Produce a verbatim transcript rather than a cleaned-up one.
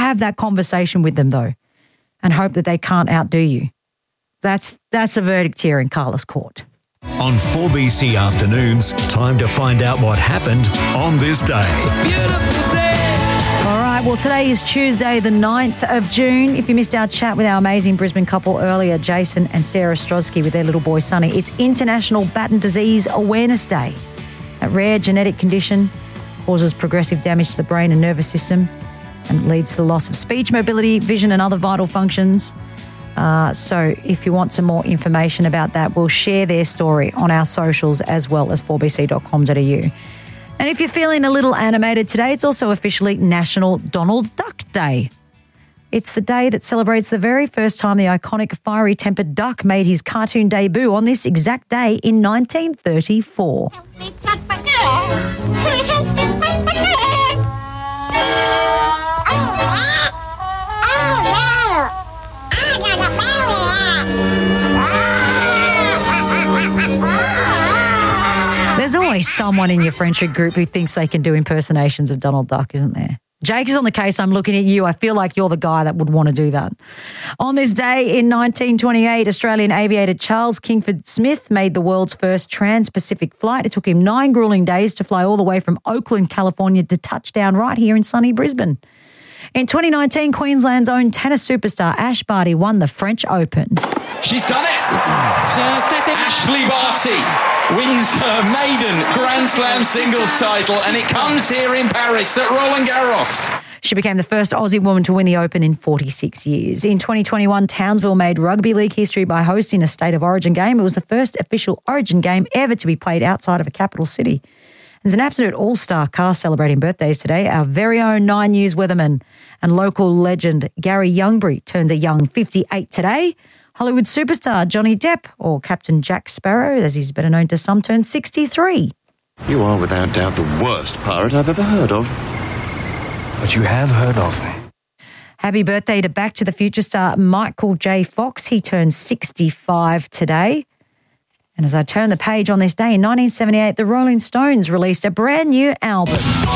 have that conversation with them, though, and hope that they can't outdo you. That's that's a verdict here in Carlos Court. On four B C Afternoons, time to find out what happened on this day. It's a beautiful day. All right, well, today is Tuesday, the ninth of June. If you missed our chat with our amazing Brisbane couple earlier, Jason and Sarah Strozki with their little boy, Sonny, it's International Batten Disease Awareness Day. A rare genetic condition causes progressive damage to the brain and nervous system and leads to the loss of speech, mobility, vision and other vital functions. Uh, so if you want some more information about that, we'll share their story on our socials as well as four b c dot com dot a u. And if you're feeling a little animated today, it's also officially National Donald Duck Day. It's the day that celebrates the very first time the iconic fiery-tempered duck made his cartoon debut on this exact day in nineteen thirty-four. There's always someone in your friendship group who thinks they can do impersonations of Donald Duck, isn't there? Jake is on the case. I'm looking at you. I feel like you're the guy that would want to do that. On this day in nineteen twenty-eight, Australian aviator Charles Kingford Smith made the world's first trans-Pacific flight. It took him nine grueling days to fly all the way from Oakland, California to touchdown right here in sunny Brisbane. In twenty nineteen, Queensland's own tennis superstar Ash Barty won the French Open. She's done it! Ashley Barty wins her maiden Grand Slam singles title, and it comes here in Paris at Roland Garros. She became the first Aussie woman to win the Open in forty-six years. In twenty twenty-one, Townsville made rugby league history by hosting a State of Origin game. It was the first official Origin game ever to be played outside of a capital city. There's an absolute all-star cast celebrating birthdays today. Our very own Nine News weatherman and local legend Gary Youngbury turns a young fifty-eight today. Hollywood superstar Johnny Depp, or Captain Jack Sparrow, as he's better known to some, turns sixty-three. You are without doubt the worst pirate I've ever heard of. But you have heard of me. Happy birthday to Back to the Future star Michael J. Fox. He turns sixty-five today. And as I turn the page on this day, in nineteen seventy-eight, the Rolling Stones released a brand new album.